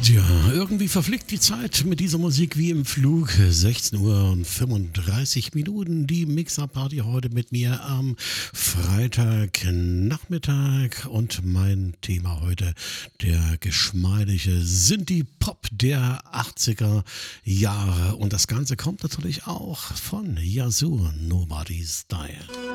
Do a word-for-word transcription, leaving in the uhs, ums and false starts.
Tja, irgendwie verfliegt die Zeit mit dieser Musik wie im Flug. sechzehn Uhr und fünfunddreißig Minuten. Die Mixer-Party heute mit mir am Freitagnachmittag. Und mein Thema heute, der geschmeidige Synthie-Pop der achtziger Jahre. Und das Ganze kommt natürlich auch von Yazoo, Nobody's Style.